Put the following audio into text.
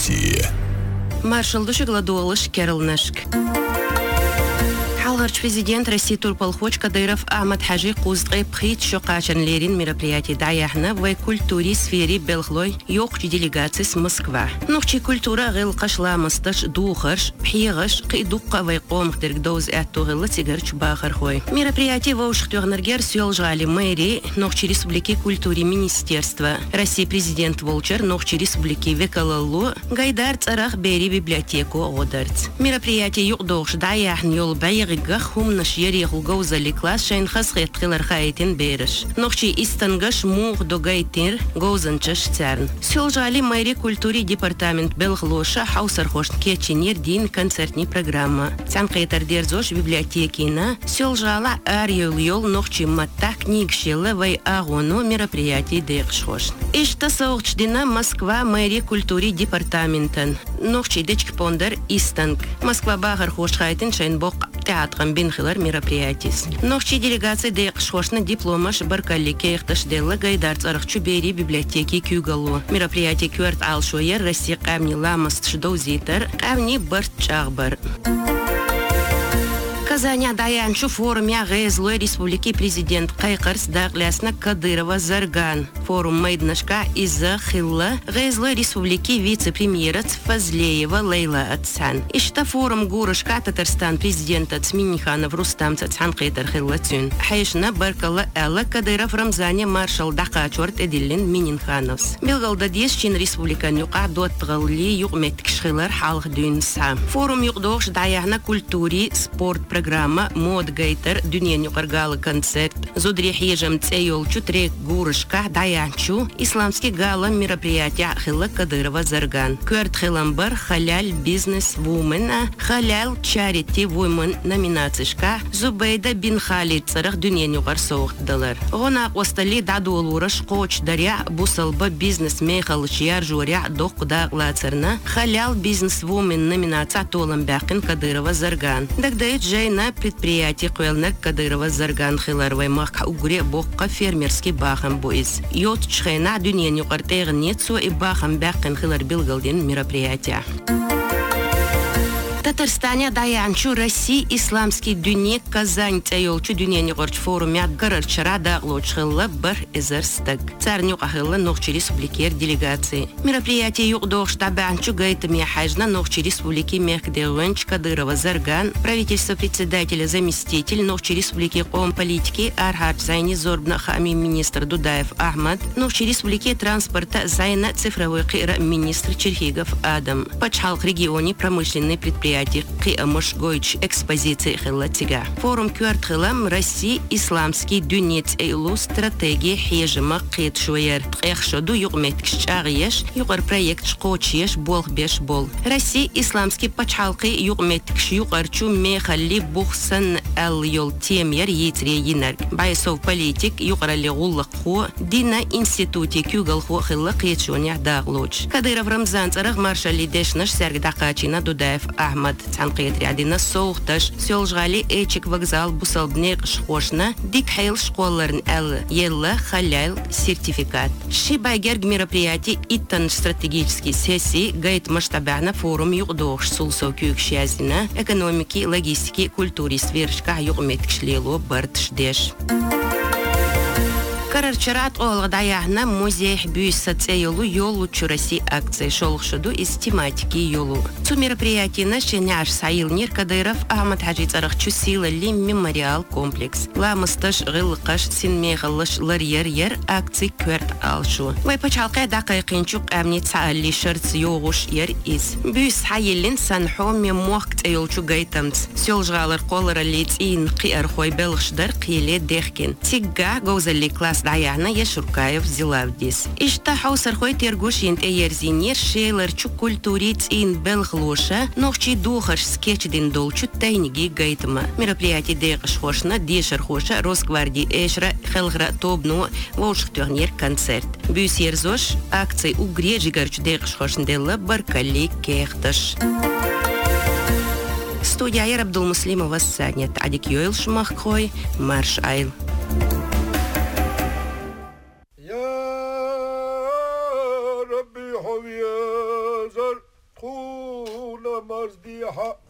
России. Маршал Душегладуалыш Кералнашк. Халгарч президент России Турпалхоч Кадыров Ахмад Хаджи Куздгай Пхит Шокашан Лерин мероприятий даяхна в культуре сфере Белхлой Йокч делегации с Москва. Нухчи культура гыл кашламасташ духарш пхигаш кидукка вайком диргдоз аттугылы тигарч бахархой. Мероприятие воушхтёрнергер сёлжали мэрии Нухчи республики культуре министерства. России президент Волчер Нухчи республики Векалалу Гайдар Царах Бери библиотеку Одарц. Мероприятие юкдош даяхн ёлбайг Гахум наш яриху гоузали класс шайн хасхет хилар хаитин береш. Нохчи истангаш мух догайтир гоузанчаш царн. Сёлжали мэри культуре департамент Белхлоша хаусархош кетчинер дин концертни программа. Цанкайтар дерзош библиотекина сёлжала ар ёл нохчи матта книг шелла вай агону мероприятий декшхош. Ишта соучдина Москва мэри культуре департаментен. Нохчи дечк пондер истанг. Москва багар хош хайтин шайн бок театром бинхилар мероприятис. Нохчи делегации декшхошна дипломаш баркаллике ихташделла Гайдар Царахчу Бери библиотеки Кюгалу. Мероприятие кюрт алшоер Россия камни ламаст шдоузитер камни барчагбар. Казаня Даянчу форуме Гезлой республики президент Кайкарс Даглясна Кадырова Зарган. Форум Майднашка из-за Хилла Гезлой республики вице-премьера Фазлеева Лейла Ацан. Ишта форум Гурышка Татарстан президента Цминиханов Рустам Цацхан Кайтар Хилла Цюн. Хайшна Баркала Элла Кадыров Рамзане маршал Дакачорт Эдиллин Мининхановс. Белгалда Десчин республикан юка дуаттгалли юкметкшхилар халх дюнса. Форум юкдош даяхна культури спорт программа мод гейтер дюнен юкаргалы концерт зудрехежем цейол чутрек Гурышка Даянчу исламский гала мероприятия Хилла Кадырова Зарган. Кверт Хиламбар халяль бизнес вумена халяль чарити вумен номинацишка Зубейда бин Халид царах дюнен юкар соухдалар. Гона остали дадуолураш коч даря бусалба бизнес мехалыч яржуря докуда глацарна халяль бизнес вумен номинация толам бякин Кадырова Зарган. Дагдает на предприятии Куэлнер Кадырова Зарган Хиларвай Маха Угре Бокка фермерский бахам боиз. Йот чхена дюнен юкартегн нетсу и бахам бякин Хилар Билгалдин мероприятия. Татарстане Даянчу России исламский дюне Казань цейолчу дюнени горч форуме гарарчара даглочхилла бар эзерстаг. Царнюк ахилла нохчи республикер делегации. Мероприятие юкдош табанчу гайтами хажна нохчи республики Мехдевенч Кадырова Зарган, правительство председателя заместитель нохчи республики Ком политики Архат Зайни Зорбна Хами министр Дудаев Ахмад, нохчи республики транспорта Зайна цифровой кира министр Черхигов Адам. Пачхалк регионе промышленной предприятия Киамош Гойч экспозиции Хиллатига. Форум Кюартхилам России исламский дюнец эйлу стратегия хежима кит шуер. Эхшоду югметкш чагиеш югар проект шкочиеш болбеш бол. России исламский пачхалки югметкш югарчу мехалли бухсан эл йол темьер етре йинерг. Байсов политик югарали гуллаху дина институте кюгалху хилла китшуня даглоч. Кадыров Рамзан царах маршали дешнаш сергдакачина Дудаев Ахмад Цанкает рядина соухташ сёлжгали эчик вокзал бусалбнек шхошна дик хейл школларн эл елла халяйл сертификат. Шибайгерг мероприятий иттан стратегический сессии гайд масштабана форум югдош сулсо кюкшязина экономики, логистики, культури свершка югметкшлело бартшдеш. Карарчарат олгадаяхна музей бюйса цейлу йолу чураси акции шолхшуду из тематики йолу. Цу мероприятие нашеняш Саилнир Кадыров Ахмад Хаджи Царахчу сила ли мемориал комплекс. Ламысташ гылкаш синмегалыш ларьер акции кверт алшу. Вай пачалка дакайкинчук амни цаалли шарц йогуш ер из. Бюйс хайелин санхо мемуак цейлчу гайтамц. Сёлжгалар колара лицин қиар хой белгшдар қиле дехкин. Тигга гозали класс Даяна Яшуркаев Зилавдис. Ишта хаусархой тергуш ент эерзинер шейларчу культуриц ин белхлоша, нохчи духаш скетчдин долчу тайниги гайтма. Мероприятие декшхошна, дешархоша, Росгвардии эшра, хелгра тобну, волшхтёрнер концерт. Бюс ерзош, акции угрежигарчу декшхошнделла баркали кехташ. Студия Яр Абдулмуслимова Санет, Адик Йойл Шмахкой, Марш Айл. مزدی ها